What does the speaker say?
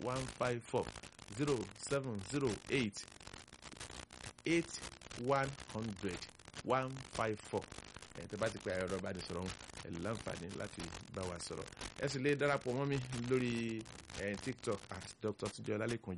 154 0708 8100 154. Tẹ́ bá ti pe ẹ̀rọ ìbánisọ̀rọ̀ wọn ẹ láǹfààní láti bá wa sọ̀rọ̀. Ẹ sì lè darapọ̀ mọ́ mi lórí TikTok @Dr. Tunji Olalekan